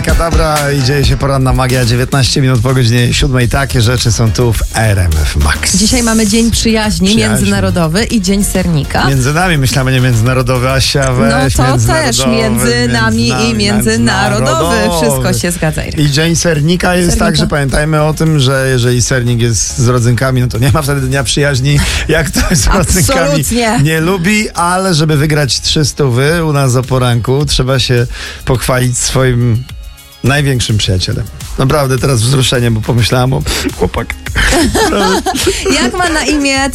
Kadabra i dzieje się poranna magia, 19 minut po godzinie 7. Takie rzeczy są tu w RMF Max. Dzisiaj mamy Dzień Przyjaźni Międzynarodowy i Dzień Sernika. Między nami myślamy, nie międzynarodowy, Asia, weź. No to też między nami i międzynarodowy. Wszystko się zgadza. I Dzień Sernika jest tak, że pamiętajmy o tym, że jeżeli sernik jest z rodzynkami, no to nie ma wtedy Dnia Przyjaźni. Jak to jest z rodzynkami? Absolutnie. Nie lubi, ale żeby wygrać 300 u nas o poranku, trzeba się pochwalić swoim największym przyjacielem. Naprawdę teraz wzruszenie, bo pomyślałam o chłopakach. Jak ma na imię